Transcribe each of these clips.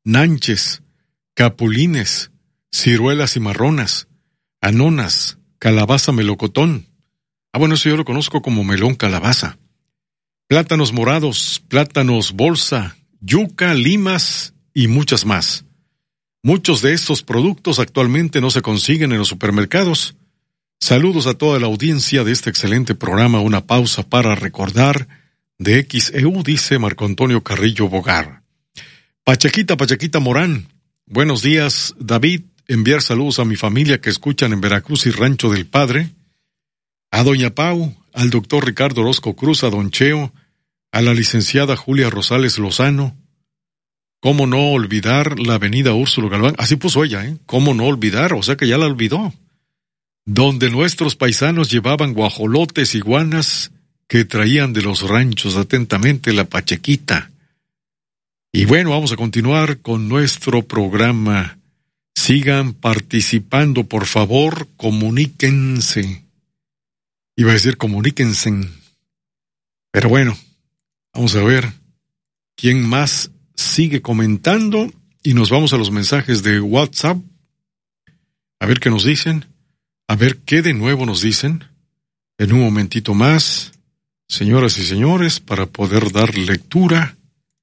nanches, capulines, ciruelas cimarronas, anonas, calabaza melocotón. Bueno, eso yo lo conozco como melón calabaza. Plátanos morados, plátanos bolsa, yuca, limas y muchas más. Muchos de estos productos actualmente no se consiguen en los supermercados. Saludos a toda la audiencia de este excelente programa. Una pausa para recordar de XEU, dice Marco Antonio Carrillo Bogar. Pachequita Morán. Buenos días, David. Enviar saludos a mi familia que escuchan en Veracruz y Rancho del Padre. A doña Pau, al doctor Ricardo Orozco Cruz, a don Cheo, a la licenciada Julia Rosales Lozano. ¿Cómo no olvidar la avenida Úrsulo Galván? Así puso ella, ¿eh? ¿Cómo no olvidar? O sea que ya la olvidó. Donde nuestros paisanos llevaban guajolotes y iguanas que traían de los ranchos. Atentamente, la Pachequita. Y bueno, vamos a continuar con nuestro programa. Sigan participando, por favor, comuníquense. Iba a decir comuníquense. Pero bueno, vamos a ver quién más sigue comentando y nos vamos a los mensajes de WhatsApp. A ver qué nos dicen. A ver qué de nuevo nos dicen. En un momentito más, señoras y señores, para poder dar lectura.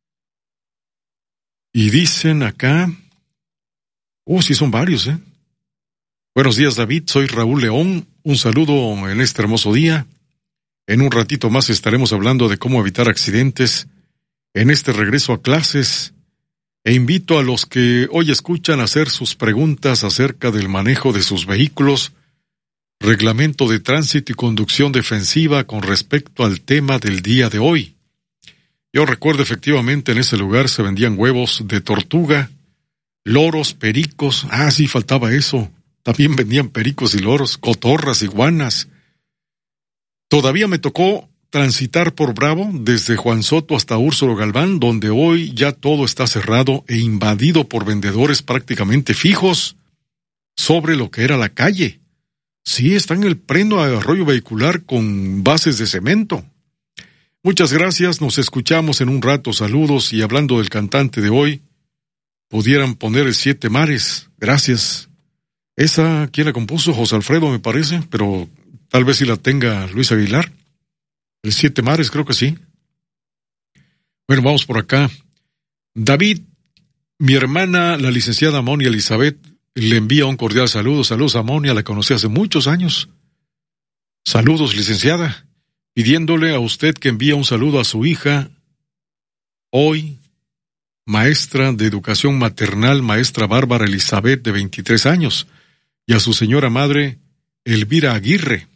Y dicen acá... sí son varios, ¿eh? Buenos días, David. Soy Raúl León. Un saludo en este hermoso día. En un ratito más estaremos hablando de cómo evitar accidentes en este regreso a clases. E invito a los que hoy escuchan a hacer sus preguntas acerca del manejo de sus vehículos, reglamento de tránsito y conducción defensiva con respecto al tema del día de hoy. Yo recuerdo efectivamente en ese lugar se vendían huevos de tortuga, loros, pericos, sí faltaba eso, también vendían pericos y loros, cotorras, iguanas. Todavía me tocó transitar por Bravo desde Juan Soto hasta Úrsulo Galván, donde hoy ya todo está cerrado e invadido por vendedores prácticamente fijos sobre lo que era la calle. Sí, está en el pleno arroyo vehicular con bases de cemento. Muchas gracias, nos escuchamos en un rato, saludos, y hablando del cantante de hoy, pudieran poner el Siete Mares, gracias. Esa, ¿quién la compuso? José Alfredo, me parece, pero tal vez si la tenga Luis Aguilar. El Siete Mares, creo que sí. Bueno, vamos por acá. David, mi hermana, la licenciada Mónica Elizabeth, le envía un cordial saludo. Saludos a Mónica, la conocí hace muchos años. Saludos, licenciada. Pidiéndole a usted que envíe un saludo a su hija, hoy, maestra de educación maternal, maestra Bárbara Elizabeth, de 23 años, y a su señora madre, Elvira Aguirre.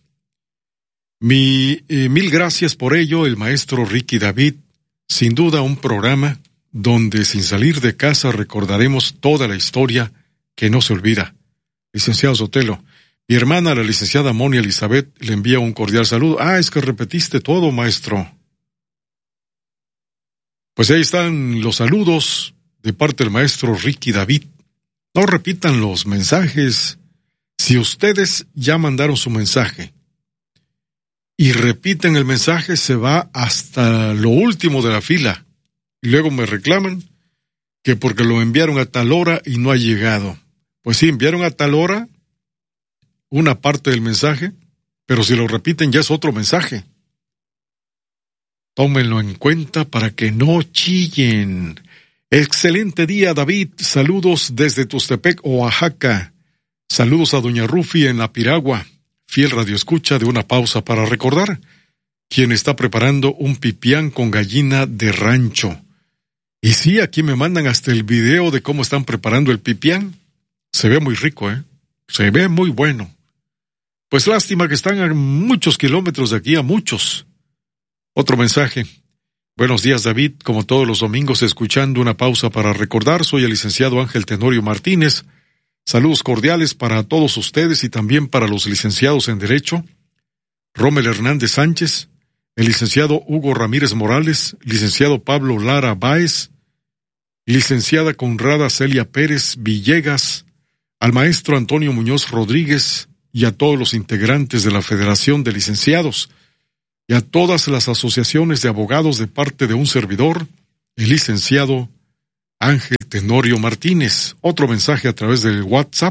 Mil gracias por ello, el maestro Ricky David. Sin duda un programa donde sin salir de casa recordaremos toda la historia que no se olvida. Licenciado Sotelo, mi hermana, la licenciada Mónica Elizabeth, le envía un cordial saludo. Es que repetiste todo, maestro. Pues ahí están los saludos de parte del maestro Ricky David. No repitan los mensajes. Si ustedes ya mandaron su mensaje y repiten el mensaje, se va hasta lo último de la fila. Y luego me reclaman que porque lo enviaron a tal hora y no ha llegado. Pues sí, enviaron a tal hora una parte del mensaje, pero si lo repiten ya es otro mensaje. Tómenlo en cuenta para que no chillen. Excelente día, David. Saludos desde Tustepec, Oaxaca. Saludos a doña Rufi en La Piragua, fiel radioescucha de Una Pausa para Recordar, quien está preparando un pipián con gallina de rancho. Y sí, aquí me mandan hasta el video de cómo están preparando el pipián. Se ve muy rico, Se ve muy bueno. Pues lástima que están a muchos kilómetros de aquí, a muchos. Otro mensaje. Buenos días, David. Como todos los domingos, escuchando Una Pausa para Recordar, soy el licenciado Ángel Tenorio Martínez. Saludos cordiales para todos ustedes y también para los licenciados en Derecho, Rommel Hernández Sánchez, el licenciado Hugo Ramírez Morales, licenciado Pablo Lara Báez, licenciada Conrada Celia Pérez Villegas, al maestro Antonio Muñoz Rodríguez y a todos los integrantes de la Federación de Licenciados y a todas las asociaciones de abogados de parte de un servidor, el licenciado Ángel Tenorio Martínez. Otro mensaje a través del WhatsApp.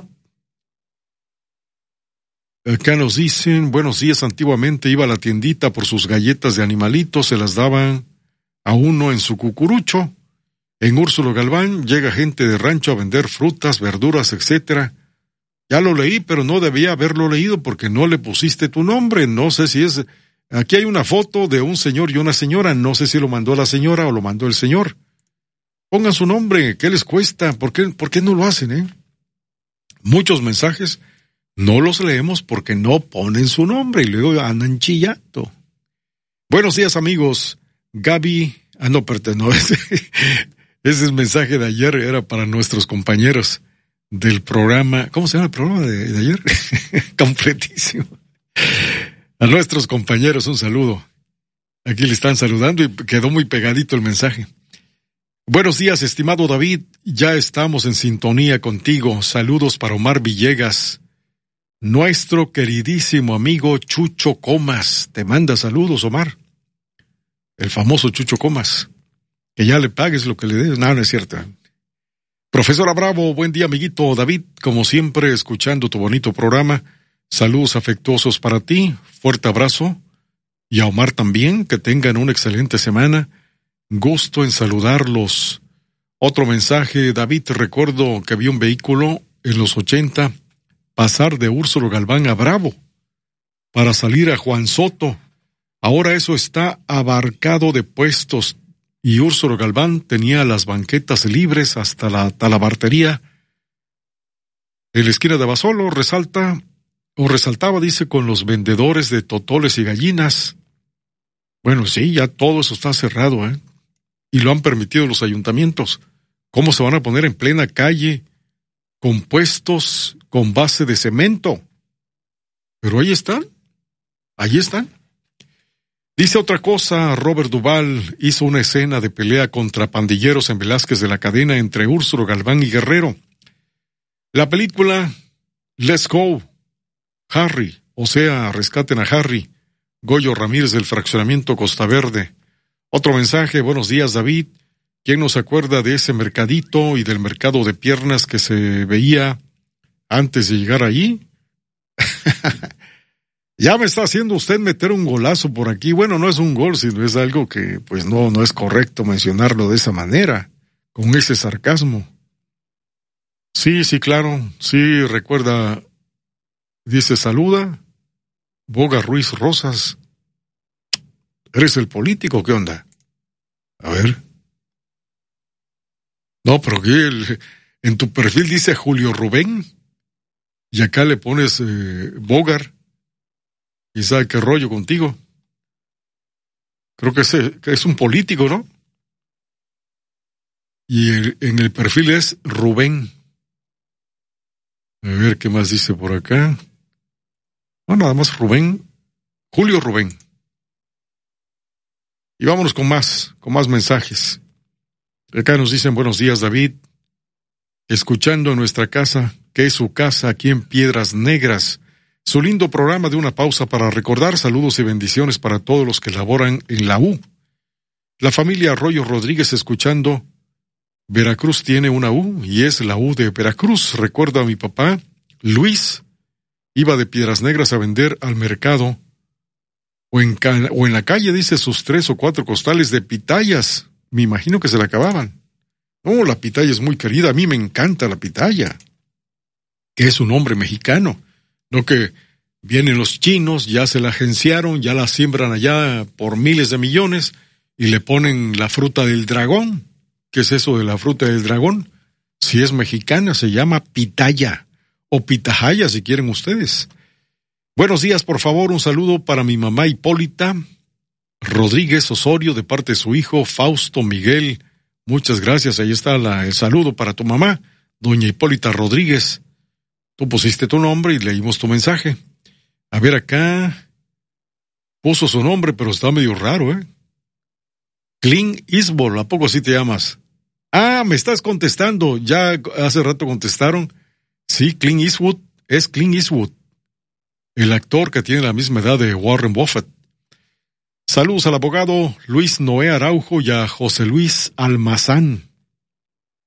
Acá nos dicen, buenos días, antiguamente iba a la tiendita por sus galletas de animalitos, se las daban a uno en su cucurucho. En Úrsulo Galván llega gente de rancho a vender frutas, verduras, etcétera. Ya lo leí, pero no debía haberlo leído porque no le pusiste tu nombre. No sé si es... Aquí hay una foto de un señor y una señora. No sé si lo mandó la señora o lo mandó el señor. Pongan su nombre. ¿Qué les cuesta? ¿Por qué no lo hacen, Muchos mensajes no los leemos porque no ponen su nombre y luego andan chillando. Buenos días, amigos. Gaby... Ese mensaje de ayer era para nuestros compañeros del programa. ¿Cómo se llama el programa de ayer? Completísimo. A nuestros compañeros un saludo. Aquí le están saludando y quedó muy pegadito el mensaje. Buenos días, estimado David. Ya estamos en sintonía contigo. Saludos para Omar Villegas. Nuestro queridísimo amigo Chucho Comas. Te manda saludos, Omar. El famoso Chucho Comas. Que ya le pagues lo que le des. No, no es cierto. Profesora Bravo, buen día, amiguito David. Como siempre, escuchando tu bonito programa. Saludos afectuosos para ti. Fuerte abrazo. Y a Omar también. Que tengan una excelente semana. Gusto en saludarlos. Otro mensaje, David. Recuerdo que vi un vehículo en los 80 pasar de Úrsulo Galván a Bravo para salir a Juan Soto. Ahora eso está abarcado de puestos. Y Úrsulo Galván tenía las banquetas libres hasta la talabartería. En la esquina de Basolo resaltaba, dice, con los vendedores de totoles y gallinas. Bueno, sí, ya todo eso está cerrado, y lo han permitido los ayuntamientos. ¿Cómo se van a poner en plena calle con puestos con base de cemento? Pero ahí están. Dice otra cosa, Robert Duval hizo una escena de pelea contra pandilleros en Velázquez de la Cadena entre Úrsulo Galván y Guerrero. La película Let's Go, Harry, o sea, rescaten a Harry, Goyo Ramírez del fraccionamiento Costa Verde. Otro mensaje, buenos días David, ¿quién nos acuerda de ese mercadito y del mercado de piernas que se veía antes de llegar allí? Ya me está haciendo usted meter un golazo por aquí. Bueno, no es un gol, sino es algo que pues no es correcto mencionarlo de esa manera, con ese sarcasmo. Sí, claro, sí, recuerda, dice, saluda, Boga Ruiz Rosas. ¿Eres el político? ¿Qué onda? A ver. No, pero que en tu perfil dice Julio Rubén, y acá le pones Bogar. ¿Y sabe qué rollo contigo? Creo que es un político, ¿no? Y en el perfil es Rubén. A ver qué más dice por acá. No, nada más Rubén. Julio Rubén. Y vámonos con más mensajes. Acá nos dicen, buenos días, David. Escuchando en nuestra casa, que es su casa aquí en Piedras Negras. Su lindo programa de una pausa para recordar. Saludos y bendiciones para todos los que laboran en la U. La familia Arroyo Rodríguez escuchando. Veracruz tiene una U y es la U de Veracruz. Recuerdo a mi papá, Luis, iba de Piedras Negras a vender al mercado o en la calle, dice, sus 3 o 4 costales de pitayas. Me imagino que se la acababan. No, la pitaya es muy querida. A mí me encanta la pitaya, que es un nombre mexicano. No que vienen los chinos, ya se la agenciaron, ya la siembran allá por miles de millones y le ponen la fruta del dragón. ¿Qué es eso de la fruta del dragón? Si es mexicana, se llama pitaya o pitahaya, si quieren ustedes. Buenos días, por favor, un saludo para mi mamá Hipólita Rodríguez Osorio, de parte de su hijo Fausto Miguel. Muchas gracias, ahí está el saludo para tu mamá, doña Hipólita Rodríguez. Tú pusiste tu nombre y leímos tu mensaje. A ver, acá puso su nombre, pero está medio raro, Clint Eastwood, ¿a poco así te llamas? Ah, me estás contestando, ya hace rato contestaron. Sí, Clint Eastwood, es Clint Eastwood, el actor que tiene la misma edad de Warren Buffett. Saludos al abogado Luis Noé Araujo y a José Luis Almazán.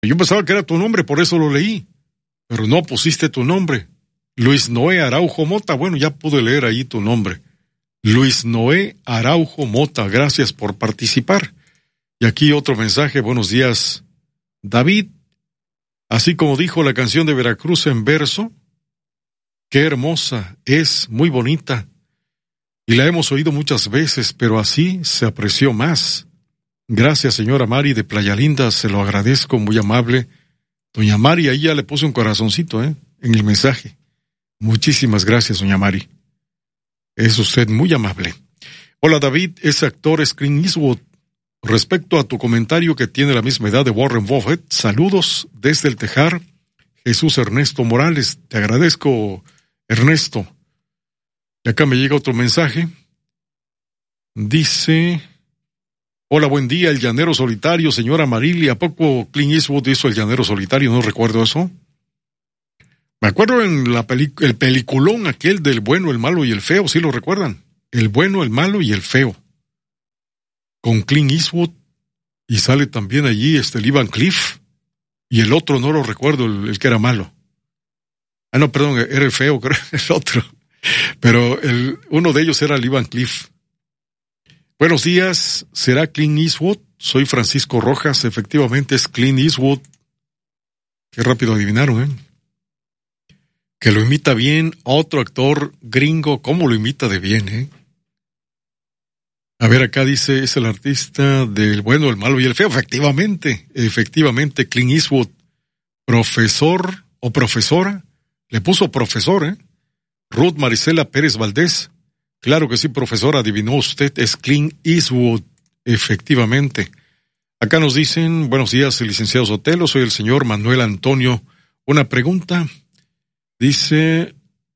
Yo pensaba que era tu nombre, por eso lo leí. Pero no pusiste tu nombre. Luis Noé Araujo Mota. Bueno, ya pude leer ahí tu nombre. Luis Noé Araujo Mota. Gracias por participar. Y aquí otro mensaje. Buenos días, David. Así como dijo la canción de Veracruz en verso, qué hermosa, es muy bonita. Y la hemos oído muchas veces, pero así se apreció más. Gracias, señora Mari de Playa Linda, se lo agradezco, muy amable. Doña Mari, ahí ya le puse un corazoncito, en el mensaje. Muchísimas gracias, doña Mari. Es usted muy amable. Hola, David, ese actor es Clint Eastwood. Respecto a tu comentario que tiene la misma edad de Warren Buffett, saludos desde el Tejar, Jesús Ernesto Morales. Te agradezco, Ernesto. Y acá me llega otro mensaje. Dice: hola, buen día, el llanero solitario, señora Marili. ¿A poco Clint Eastwood hizo el llanero solitario? No recuerdo eso. Me acuerdo en el peliculón aquel del bueno, el malo y el feo, ¿sí lo recuerdan? El bueno, el malo y el feo. Con Clint Eastwood, y sale también allí Lee Van Cleef, y el otro no lo recuerdo, el que era malo. Ah, no, perdón, era el feo, creo, el otro. Pero uno de ellos era Lee Van Cleef. Buenos días, ¿será Clint Eastwood? Soy Francisco Rojas, efectivamente es Clint Eastwood. Qué rápido adivinaron, Que lo imita bien otro actor gringo, ¿cómo lo imita de bien, A ver, acá dice, es el artista del bueno, el malo y el feo. Efectivamente, Clint Eastwood, profesor o profesora, le puso profesor, Ruth Marisela Pérez Valdés. Claro que sí, profesora, adivinó usted, es Clint Eastwood, efectivamente. Acá nos dicen, buenos días, licenciado Sotelo, soy el señor Manuel Antonio. Una pregunta, dice,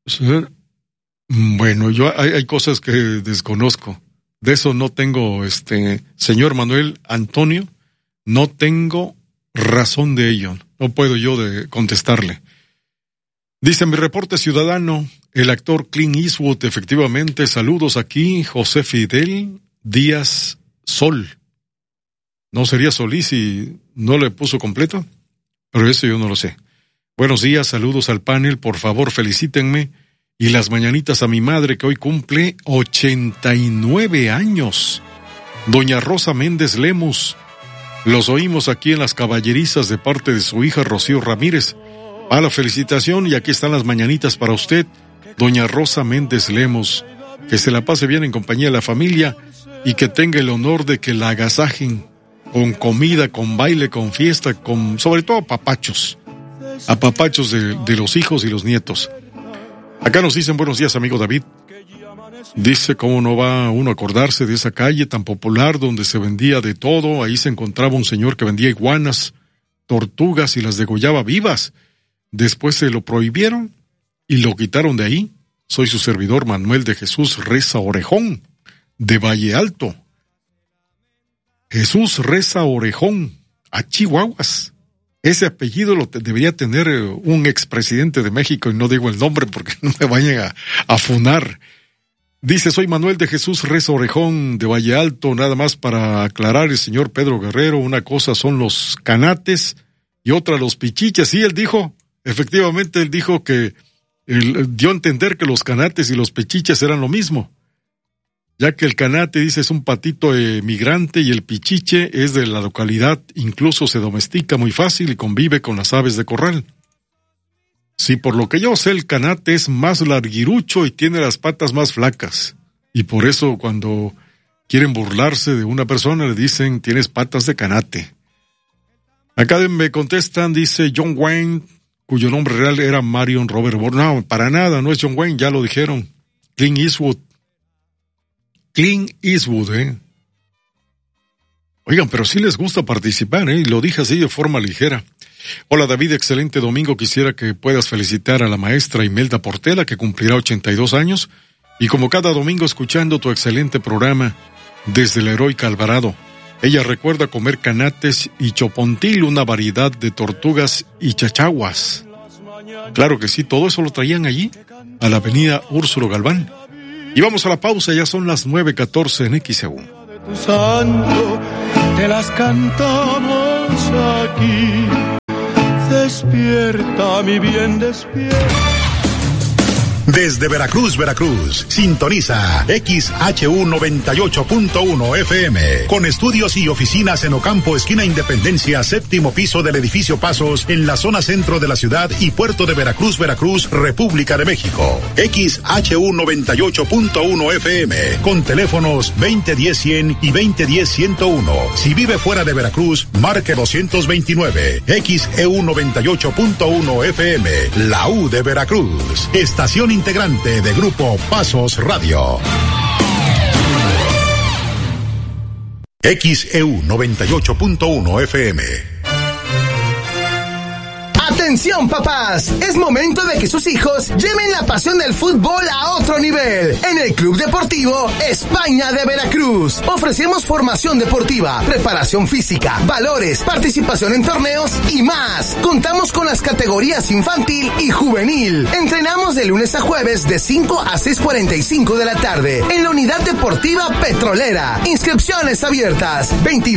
bueno, hay cosas que desconozco. De eso no tengo, señor Manuel Antonio, no tengo razón de ello. No puedo yo de contestarle. Dice mi reporte ciudadano, el actor Clint Eastwood, efectivamente, saludos aquí, José Fidel Díaz Sol. ¿No sería Solís si no le puso completo? Pero eso yo no lo sé. Buenos días, saludos al panel, por favor felicítenme. Y las mañanitas a mi madre que hoy cumple 89 años. Doña Rosa Méndez Lemus. Los oímos aquí en las caballerizas de parte de su hija Rocío Ramírez. A la felicitación y aquí están las mañanitas para usted, Doña Rosa Méndez Lemus. Que se la pase bien en compañía de la familia y que tenga el honor de que la agasajen con comida, con baile, con fiesta, con sobre todo apapachos de los hijos y los nietos. Acá nos dicen, buenos días, amigo David. Dice, ¿cómo no va uno a acordarse de esa calle tan popular donde se vendía de todo? Ahí se encontraba un señor que vendía iguanas, tortugas y las degollaba vivas. Después se lo prohibieron y lo quitaron de ahí. Soy su servidor Manuel de Jesús Reza Orejón, de Valle Alto. Jesús Reza Orejón, a Chihuahuas. Ese apellido lo debería tener un expresidente de México, y no digo el nombre porque no me vayan a funar. Dice, soy Manuel de Jesús Reza Orejón, de Valle Alto. Nada más para aclarar el señor Pedro Guerrero, una cosa son los canates y otra los pichiches. Sí, él dijo, efectivamente él dijo que dio a entender que los canates y los pichiches eran lo mismo, ya que el canate, dice, es un patito migrante y el pichiche es de la localidad, incluso se domestica muy fácil y convive con las aves de corral. Sí, por lo que yo sé, el canate es más larguirucho y tiene las patas más flacas, y por eso cuando quieren burlarse de una persona le dicen, tienes patas de canate. Acá me contestan, dice John Wayne, cuyo nombre real era Marion Robert Bourne. No, para nada, no es John Wayne, ya lo dijeron. Clint Eastwood. Clint Eastwood, Oigan, pero sí les gusta participar, y lo dije así de forma ligera. Hola David, excelente domingo. Quisiera que puedas felicitar a la maestra Imelda Portela, que cumplirá 82 años, y como cada domingo escuchando tu excelente programa desde el Heroica Alvarado. Ella recuerda comer canates y chopontil, una variedad de tortugas y chachaguas. Claro que sí, todo eso lo traían allí, a la avenida Úrsulo Galván. Y vamos a la pausa, ya son las 9:14 en XEU. Tu santo, te las cantamos aquí. Despierta, mi bien, despierta. Desde Veracruz, Veracruz, sintoniza XHU 98.1 FM, con estudios y oficinas en Ocampo, esquina Independencia, séptimo piso del edificio Pasos, en la zona centro de la ciudad y puerto de Veracruz, Veracruz, República de México. XHU 98.1 FM, con teléfonos 2010-100 y 2010-101. Si vive fuera de Veracruz, marque 229. XEU 98.1 FM, la U de Veracruz, estación integrante de Grupo Pasos Radio. XEU 98.1 FM. Atención, papás, es momento de que sus hijos lleven la pasión del fútbol a otro nivel. En el Club Deportivo España de Veracruz ofrecemos formación deportiva, preparación física, valores, participación en torneos y más. Contamos con las categorías infantil y juvenil. Entrenamos de lunes a jueves de 5 a 6:45 de la tarde en la Unidad Deportiva Petrolera. Inscripciones abiertas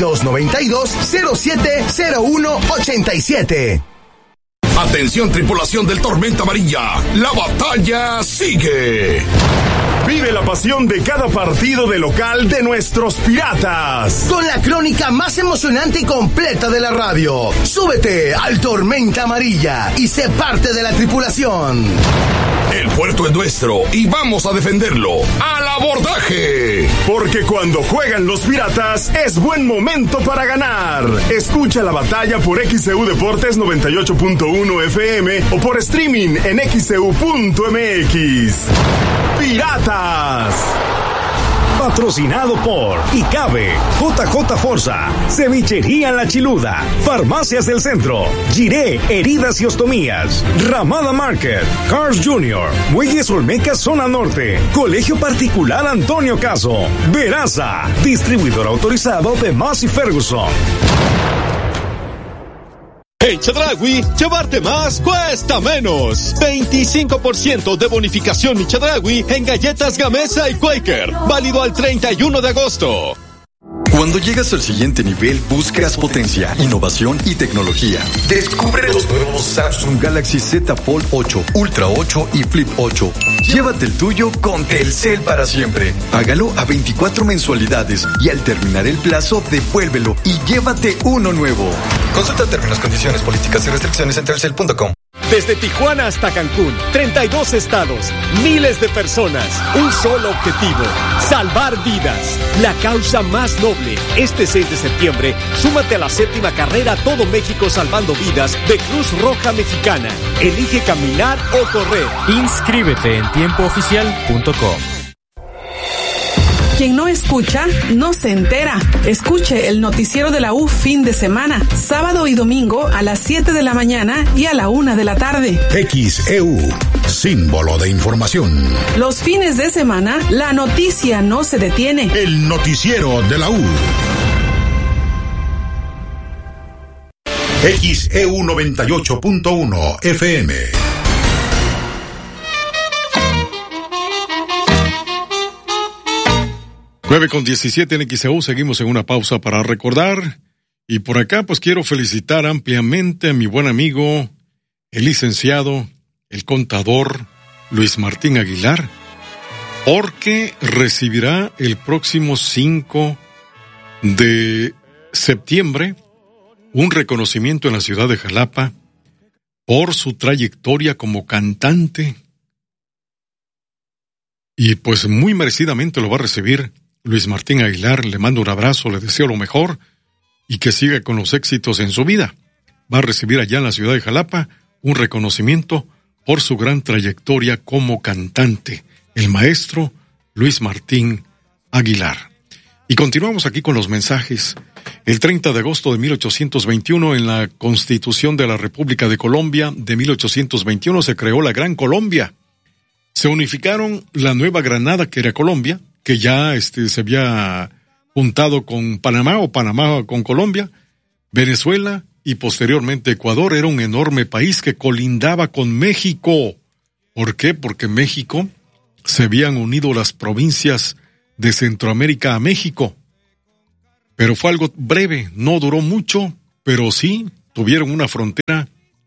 2292-070187. Atención, tripulación del Tormenta Amarilla, la batalla sigue. Vive la pasión de cada partido de local de nuestros Piratas, con la crónica más emocionante y completa de la radio. Súbete al Tormenta Amarilla y sé parte de la tripulación. El puerto es nuestro y vamos a defenderlo. ¡Al abordaje! Porque cuando juegan los Piratas es buen momento para ganar. Escucha la batalla por XEU Deportes 98.1 FM o por streaming en xeu.mx. ¡Piratas! Patrocinado por Icabe, JJ Forza, Cevichería La Chiluda, Farmacias del Centro, Giré, Heridas y Ostomías, Ramada Market, Cars Jr., Muelles Olmeca Zona Norte, Colegio Particular Antonio Caso, Veraza, distribuidor autorizado de Massey Ferguson. En Chedraui, llevarte más cuesta menos. 25% de bonificación y Chedraui en galletas Gamesa y Quaker. Válido al 31 de agosto. Cuando llegas al siguiente nivel, buscas potencia, innovación y tecnología. Descubre los nuevos Samsung Galaxy Z Fold 8, Ultra 8 y Flip 8. Llévate el tuyo con Telcel para siempre. Págalo a 24 mensualidades y al terminar el plazo, devuélvelo y llévate uno nuevo. Consulta términos, condiciones, políticas y restricciones en telcel.com. Desde Tijuana hasta Cancún, 32 estados, miles de personas, un solo objetivo, salvar vidas. La causa más noble. Este 6 de septiembre, súmate a la 7ª carrera Todo México Salvando Vidas de Cruz Roja Mexicana. Elige caminar o correr. Inscríbete en tiempooficial.com. Quien no escucha, no se entera. Escuche el noticiero de la U fin de semana, sábado y domingo a las 7 de la mañana y a la 1 de la tarde. XEU, símbolo de información. Los fines de semana, la noticia no se detiene. El noticiero de la U. XEU 98.1 FM. 9:17 en XEU, seguimos en una pausa para recordar. Y por acá pues quiero felicitar ampliamente a mi buen amigo, el licenciado, el contador Luis Martín Aguilar, porque recibirá el próximo 5 de septiembre un reconocimiento en la ciudad de Jalapa por su trayectoria como cantante. Y pues muy merecidamente lo va a recibir Luis Martín Aguilar. Le mando un abrazo, le deseo lo mejor y que siga con los éxitos en su vida. Va a recibir allá en la ciudad de Jalapa un reconocimiento por su gran trayectoria como cantante, el maestro Luis Martín Aguilar. Y continuamos aquí con los mensajes. El 30 de agosto de 1821, en la Constitución de la República de Colombia de 1821, se creó la Gran Colombia. Se unificaron la Nueva Granada, que era Colombia, que ya se había juntado con Panamá o Panamá con Colombia, Venezuela y posteriormente Ecuador. Era un enorme país que colindaba con México. ¿Por qué? Porque México se habían unido las provincias de Centroamérica a México. Pero fue algo breve, no duró mucho, pero sí tuvieron una frontera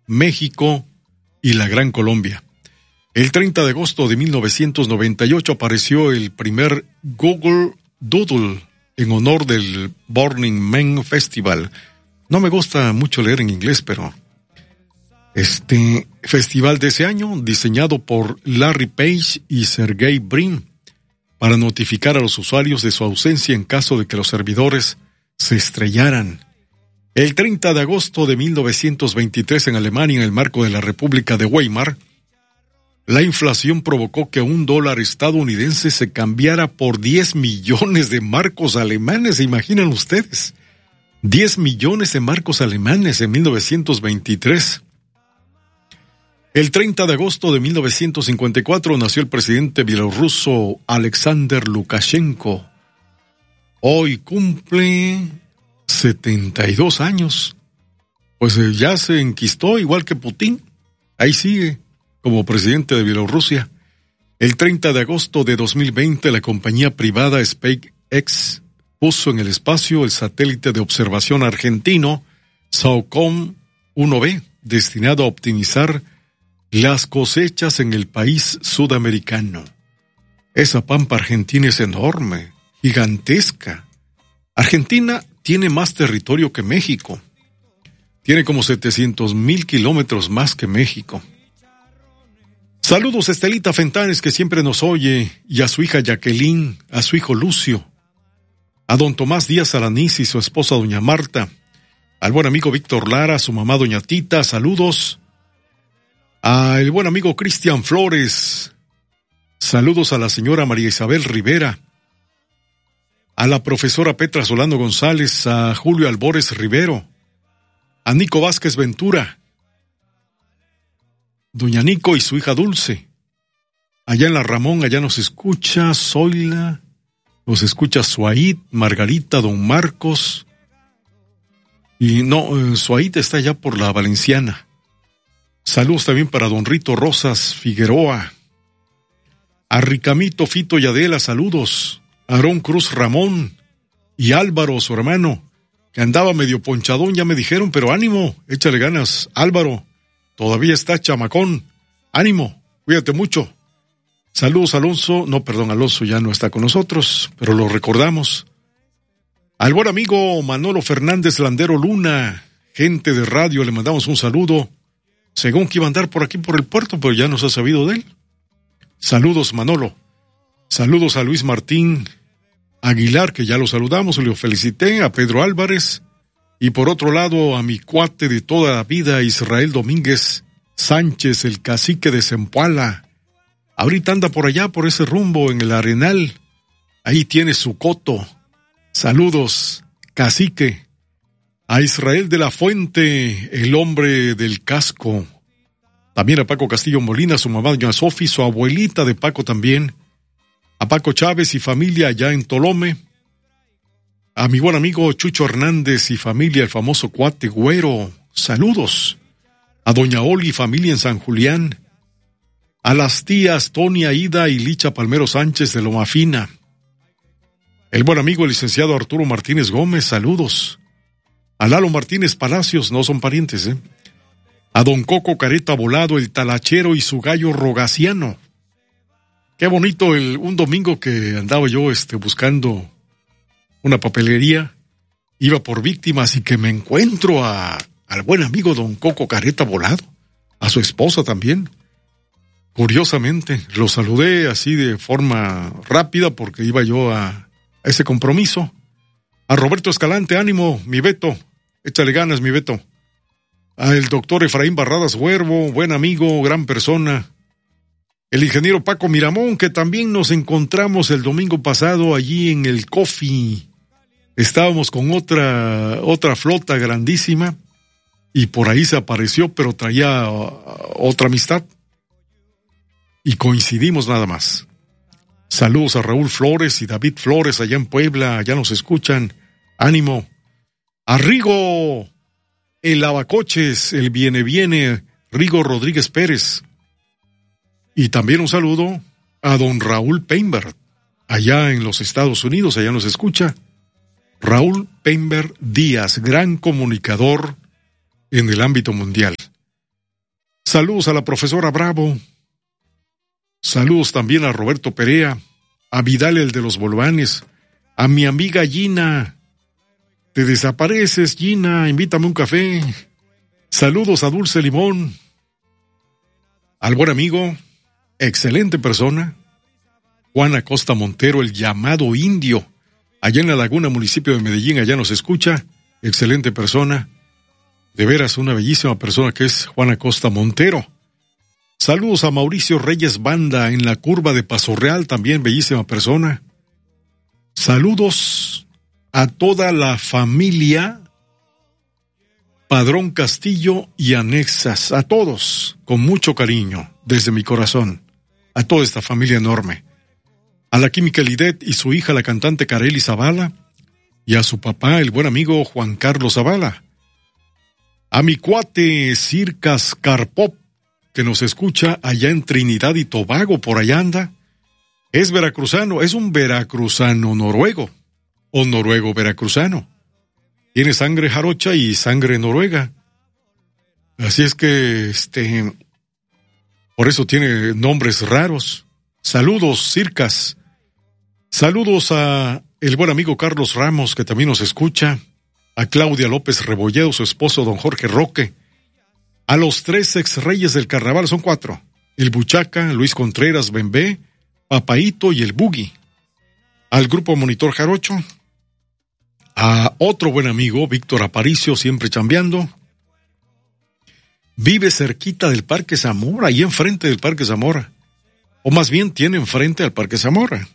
México y la Gran Colombia. El 30 de agosto de 1998 apareció el primer Google Doodle en honor del Burning Man Festival. No me gusta mucho leer en inglés, pero este festival de ese año, diseñado por Larry Page y Sergey Brin, para notificar a los usuarios de su ausencia en caso de que los servidores se estrellaran. El 30 de agosto de 1923 en Alemania, en el marco de la República de Weimar, la inflación provocó que $1 estadounidense se cambiara por 10 millones de marcos alemanes. ¿Se imaginan ustedes? 10 millones de marcos alemanes en 1923. El 30 de agosto de 1954 nació el presidente bielorruso Alexander Lukashenko. Hoy cumple 72 años. Pues ya se enquistó igual que Putin. Ahí sigue como presidente de Bielorrusia. El 30 de agosto de 2020 la compañía privada SpaceX puso en el espacio el satélite de observación argentino SAOCOM 1B, destinado a optimizar las cosechas en el país sudamericano. Esa pampa argentina es enorme, gigantesca. Argentina tiene más territorio que México. Tiene como 700,000 kilómetros más que México. Saludos a Estelita Fentanes, que siempre nos oye, y a su hija Jacqueline, a su hijo Lucio, a don Tomás Díaz Alanís y su esposa doña Marta, al buen amigo Víctor Lara, a su mamá doña Tita, saludos. Al buen amigo Cristian Flores, saludos a la señora María Isabel Rivera, a la profesora Petra Solano González, a Julio Albores Rivero, a Nico Vázquez Ventura, doña Nico y su hija Dulce. Allá en la Ramón, allá nos escucha Zoila, nos escucha Suaid, Margarita, don Marcos. Y no, Suaid está allá por la Valenciana. Saludos también para don Rito Rosas Figueroa. A Ricamito, Fito y Adela, saludos. Aarón Cruz Ramón y Álvaro, su hermano, que andaba medio ponchadón, ya me dijeron, pero ánimo, échale ganas, Álvaro. Todavía está chamacón. Ánimo, cuídate mucho. Saludos, Alonso. No, perdón, Alonso ya no está con nosotros, pero lo recordamos. Al buen amigo Manolo Fernández Landero Luna, gente de radio, le mandamos un saludo. Según que iba a andar por aquí por el puerto, pero ya nos ha sabido de él. Saludos, Manolo. Saludos a Luis Martín Aguilar, que ya lo saludamos, le felicité, a Pedro Álvarez. Y por otro lado, a mi cuate de toda la vida, Israel Domínguez Sánchez, el cacique de Zempoala. Ahorita anda por allá, por ese rumbo, en el Arenal. Ahí tiene su coto. Saludos, cacique. A Israel de la Fuente, el hombre del casco. También a Paco Castillo Molina, su mamá doña Sofi, su abuelita de Paco también. A Paco Chávez y familia allá en Tolome. A mi buen amigo Chucho Hernández y familia, el famoso cuate Güero, saludos. A doña Oli y familia en San Julián. A las tías Tonia Ida y Licha Palmero Sánchez de Loma Fina. El buen amigo el licenciado Arturo Martínez Gómez, saludos. A Lalo Martínez Palacios, no son parientes, A don Coco Careta Volado, el talachero y su gallo rogaciano. Qué bonito un domingo que andaba yo buscando una papelería, iba por Víctimas y que me encuentro al buen amigo don Coco Careta Volado, a su esposa también. Curiosamente, lo saludé así de forma rápida porque iba yo a ese compromiso. A Roberto Escalante, ánimo, mi Beto, échale ganas, mi Beto. Al doctor Efraín Barradas Huervo, buen amigo, gran persona. El ingeniero Paco Miramón, que también nos encontramos el domingo pasado allí en el Coffee. Estábamos con otra flota grandísima y por ahí se apareció, pero traía otra amistad. Y coincidimos nada más. Saludos a Raúl Flores y David Flores allá en Puebla, allá nos escuchan. Ánimo. A Rigo, el lavacoches, el viene, Rigo Rodríguez Pérez. Y también un saludo a don Raúl Peinbert, allá en los Estados Unidos, allá nos escucha. Raúl Peinbert Díaz, gran comunicador en el ámbito mundial. Saludos a la profesora Bravo. Saludos también a Roberto Perea, a Vidal el de los Bolvanes, a mi amiga Gina. Te desapareces, Gina, invítame un café. Saludos a Dulce Limón. Al buen amigo, excelente persona, Juan Acosta Montero, el llamado Indio, allá en La Laguna, municipio de Medellín, allá nos escucha, excelente persona, de veras una bellísima persona que es Juan Acosta Montero. Saludos a Mauricio Reyes Banda en la curva de Paso Real, también bellísima persona. Saludos a toda la familia Padrón Castillo y anexas, a todos, con mucho cariño, desde mi corazón, a toda esta familia enorme, a la Química Lidet y su hija, la cantante Kareli Zavala, y a su papá, el buen amigo Juan Carlos Zavala, a mi cuate Circas Carpop, que nos escucha allá en Trinidad y Tobago, por allá anda, es veracruzano, es un veracruzano noruego, o noruego veracruzano. Tiene sangre jarocha y sangre noruega. Así es que, por eso tiene nombres raros. Saludos, Circas. Saludos a el buen amigo Carlos Ramos, que también nos escucha. A Claudia López Rebolledo, su esposo don Jorge Roque. A los 3 ex reyes del carnaval, son 4. El Buchaca, Luis Contreras, Bembé, Papaíto y el Bugui. Al grupo Monitor Jarocho. A otro buen amigo, Víctor Aparicio, siempre chambeando. Vive cerquita del Parque Zamora, ahí enfrente del Parque Zamora. O más bien tiene enfrente al Parque Zamora.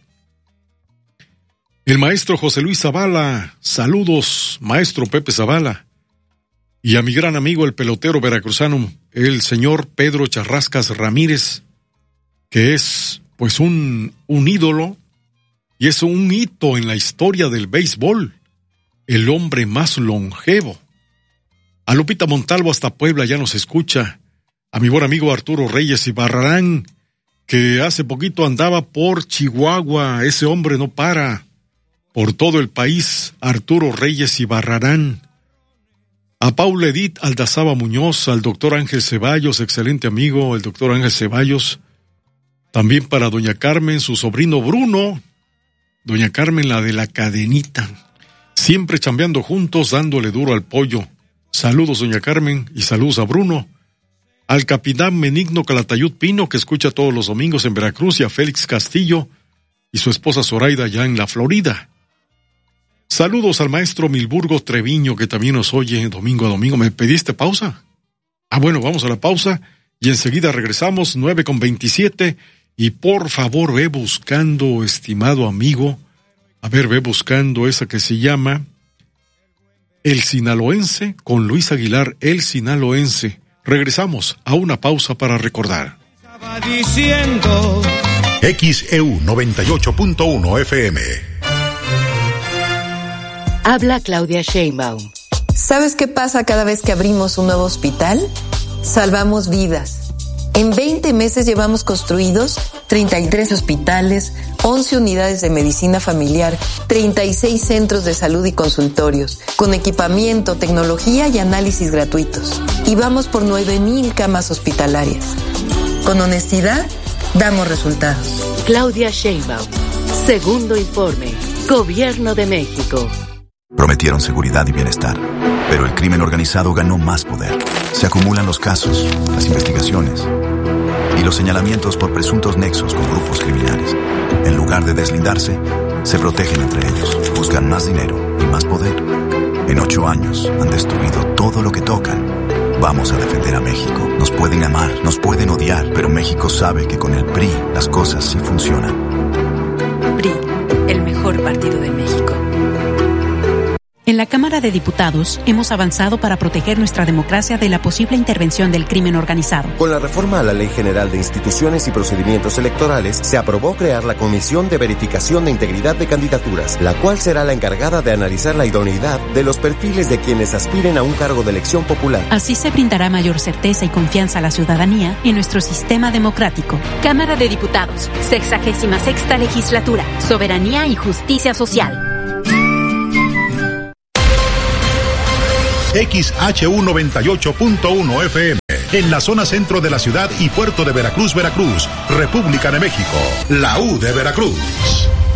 El maestro José Luis Zavala, saludos, maestro Pepe Zavala. Y a mi gran amigo, el pelotero veracruzano, el señor Pedro Charrascas Ramírez, que es, pues, un ídolo, y es un hito en la historia del béisbol. El hombre más longevo. A Lupita Montalvo hasta Puebla ya nos escucha. A mi buen amigo Arturo Reyes y Barrarán, que hace poquito andaba por Chihuahua. Ese hombre no para. Por todo el país, Arturo Reyes y Barrarán. A Paula Edith Aldazaba Muñoz, al doctor Ángel Ceballos, excelente amigo, el doctor Ángel Ceballos. También para doña Carmen, su sobrino Bruno. Doña Carmen, la de la cadenita. Siempre chambeando juntos, dándole duro al pollo. Saludos, doña Carmen, y saludos a Bruno. Al capitán Benigno Calatayud Pino, que escucha todos los domingos en Veracruz, y a Félix Castillo y su esposa Zoraida ya en la Florida. Saludos al maestro Milburgo Treviño, que también nos oye domingo a domingo. ¿Me pediste pausa? Bueno, vamos a la pausa y enseguida regresamos, 9:27. Y por favor, ve buscando, estimado amigo, ve buscando esa que se llama El Sinaloense, con Luis Aguilar, El Sinaloense. Regresamos a una pausa para recordar. XEU 98.1 FM. Habla Claudia Sheinbaum. ¿Sabes qué pasa cada vez que abrimos un nuevo hospital? Salvamos vidas. En 20 meses llevamos construidos 33 hospitales, 11 unidades de medicina familiar, 36 centros de salud y consultorios, con equipamiento, tecnología y análisis gratuitos. Y vamos por 9,000 camas hospitalarias. Con honestidad, damos resultados. Claudia Sheinbaum. Segundo informe. Gobierno de México. Prometieron seguridad y bienestar, pero el crimen organizado ganó más poder. Se acumulan los casos, las investigaciones y los señalamientos por presuntos nexos con grupos criminales. En lugar de deslindarse, se protegen entre ellos, buscan más dinero y más poder. En 8 años han destruido todo lo que tocan. Vamos a defender a México. Nos pueden amar, nos pueden odiar, pero México sabe que con el PRI las cosas sí funcionan. PRI, el mejor partido de México. En la Cámara de Diputados hemos avanzado para proteger nuestra democracia de la posible intervención del crimen organizado. Con la reforma a la Ley General de Instituciones y Procedimientos Electorales, se aprobó crear la Comisión de Verificación de Integridad de Candidaturas, la cual será la encargada de analizar la idoneidad de los perfiles de quienes aspiren a un cargo de elección popular. Así se brindará mayor certeza y confianza a la ciudadanía en nuestro sistema democrático. Cámara de Diputados, 66ª Legislatura, Soberanía y Justicia Social. XHU 98.1 FM, en la zona centro de la ciudad y puerto de Veracruz, Veracruz, República de México. La U de Veracruz.